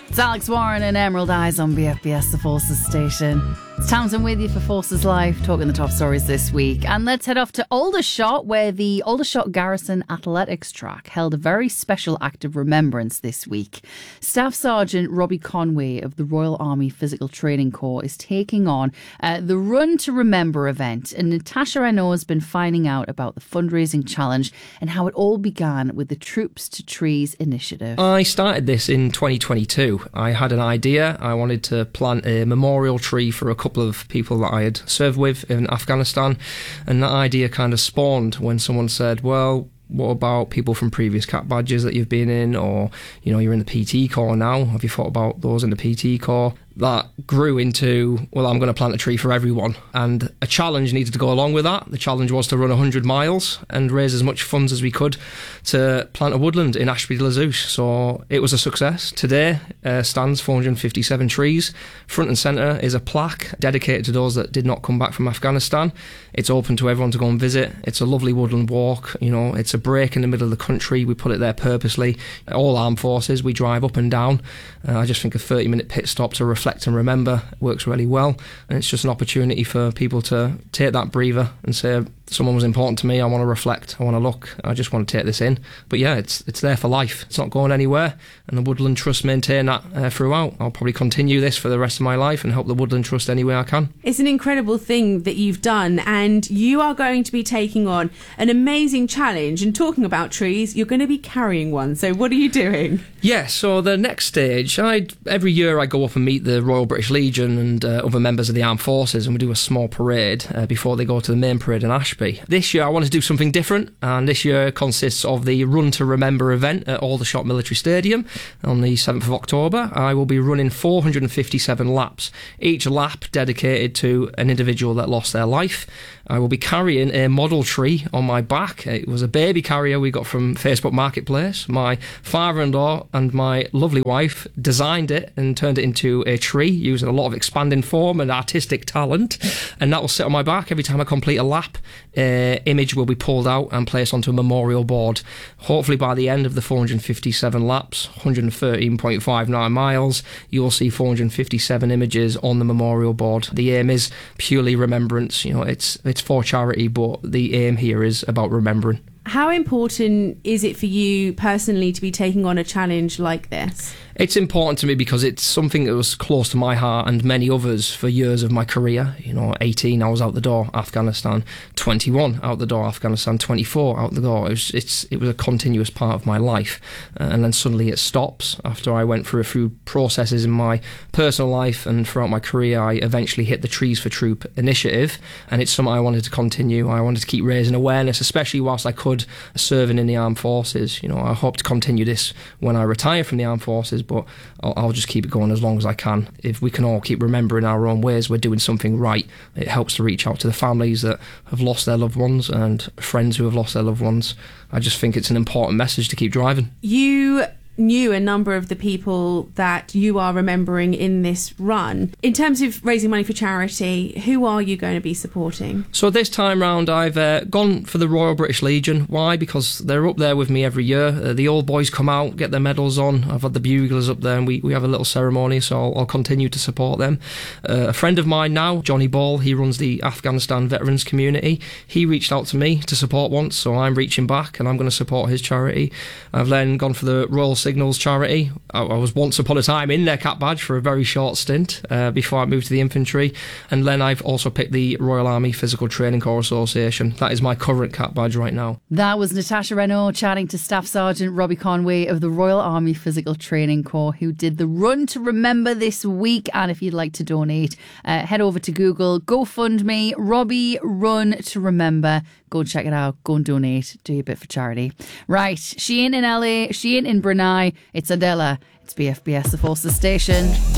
It's Alex Warren and Emerald Eyes on BFBS, the Forces station. It's Townsend with you for Forces Live, talking the top stories this week. And let's head off to Aldershot, where the Aldershot Garrison Athletics track held a very special act of remembrance this week. Staff Sergeant Robbie Conway of the Royal Army Physical Training Corps is taking on the Run to Remember event. And Natasha Renault has been finding out about the fundraising challenge and how it all began with the Troops to Trees initiative. I started this in 2022. I had an idea. I wanted to plant a memorial tree for a couple of people that I had served with in Afghanistan, and that idea kind of spawned when someone said, well, what about people from previous CAT badges that you've been in, or you're in the PT Corps now, have you thought about those in the PT Corps? That grew into, well, I'm going to plant a tree for everyone, and a challenge needed to go along with that. The challenge was to run 100 miles and raise as much funds as we could to plant a woodland in Ashby de la Zouch. So it was a success. Today stands 457 trees. Front and centre is a plaque dedicated to those that did not come back from Afghanistan. It's open to everyone to go and visit. It's a lovely woodland walk. It's a break in the middle of the country. We put it there purposely. All armed forces, we drive up and down. I just think a 30-minute pit stop to reflect and remember works really well, and it's just an opportunity for people to take that breather and say, someone was important to me, I want to reflect, I want to look, I just want to take this in. But yeah, it's there for life, it's not going anywhere, and the Woodland Trust maintain that throughout. I'll probably continue this for the rest of my life and help the Woodland Trust any way I can. It's an incredible thing that you've done, and you are going to be taking on an amazing challenge. And talking about trees, you're going to be carrying one, so what are you doing? Yeah, so the next stage, every year I go up and meet the Royal British Legion and other members of the armed forces, and we do a small parade before they go to the main parade in Ashby. This year I wanted to do something different, and this year consists of the Run to Remember event at Aldershot Military Stadium on the 7th of October. I will be running 457 laps, each lap dedicated to an individual that lost their life. I will be carrying a model tree on my back. It was a baby carrier we got from Facebook Marketplace. My father-in-law and my lovely wife designed it and turned it into a tree using a lot of expanding form and artistic talent, and that will sit on my back every time I complete a lap. Image will be pulled out and placed onto a memorial board. Hopefully by the end of the 457 laps, 113.59 miles, you'll see 457 images on the memorial board. The aim is purely remembrance. It's for charity, but the aim here is about remembering. How important is it for you personally to be taking on a challenge like this? It's important to me because it's something that was close to my heart and many others for years of my career. 18, I was out the door, Afghanistan. 21, out the door, Afghanistan. 24, out the door. It was a continuous part of my life. And then suddenly it stops. After I went through a few processes in my personal life and throughout my career, I eventually hit the Trees for Troop initiative. And it's something I wanted to continue. I wanted to keep raising awareness, especially whilst I could, serving in the armed forces. I hope to continue this when I retire from the armed forces, but I'll just keep it going as long as I can. If we can all keep remembering our own ways we're doing something right, it helps to reach out to the families that have lost their loved ones and friends who have lost their loved ones. I just think it's an important message to keep driving. You knew a number of the people that you are remembering in this run. In terms of raising money for charity, who are you going to be supporting? So this time round I've gone for the Royal British Legion. Why? Because they're up there with me every year. The old boys come out, get their medals on. I've had the buglers up there, and we have a little ceremony, so I'll continue to support them. A friend of mine now, Johnny Ball, he runs the Afghanistan Veterans Community. He reached out to me to support once, so I'm reaching back and I'm going to support his charity. I've then gone for the Royal Signals charity. I was once upon a time in their CAT badge for a very short stint before I moved to the infantry, and then I've also picked the Royal Army Physical Training Corps Association. That is my current CAT badge right now. That was Natasha Renault chatting to Staff Sergeant Robbie Conway of the Royal Army Physical Training Corps, who did the Run to Remember this week. And if you'd like to donate, head over to Google, GoFundMe, Robbie Run to Remember. Go and check it out. Go and donate. Do your bit for charity. Right. She ain't in LA. She ain't in Brunei. It's Adela. It's BFBS, the Forces station.